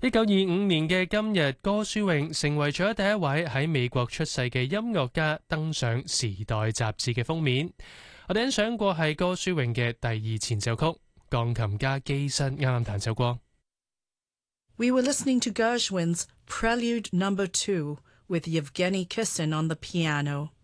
1925年嘅今日，歌書詠成為咗第一位喺美國出世嘅音樂家登上《時代》雜誌嘅封面。我哋欣賞過係歌書詠嘅第二前奏曲，鋼琴家基辛啱啱彈奏過。 We were listening to Gershwin's Prelude No. 2 with Yevgeny Kissin on the piano.